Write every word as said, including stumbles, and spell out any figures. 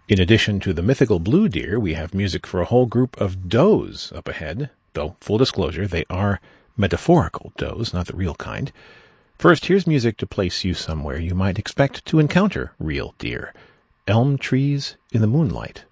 In addition to the mythical blue deer, we have music for a whole group of does up ahead, though, full disclosure, they are metaphorical does, not the real kind. First, here's music to place you somewhere you might expect to encounter real deer. Elm trees in the moonlight.